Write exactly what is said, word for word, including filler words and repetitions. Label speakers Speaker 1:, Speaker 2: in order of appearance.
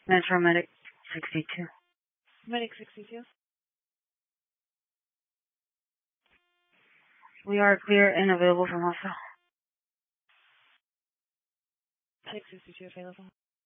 Speaker 1: Metro Medic sixty-two.
Speaker 2: Medic sixty-two.
Speaker 1: We are clear and available from hospital.
Speaker 2: Medic sixty-two available.